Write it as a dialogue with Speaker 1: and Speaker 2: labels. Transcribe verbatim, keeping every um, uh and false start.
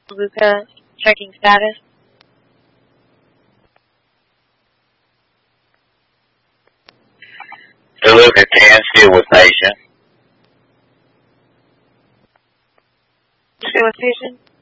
Speaker 1: Luca, checking status.
Speaker 2: DeLuca ten, still with patient.
Speaker 1: Still with patient?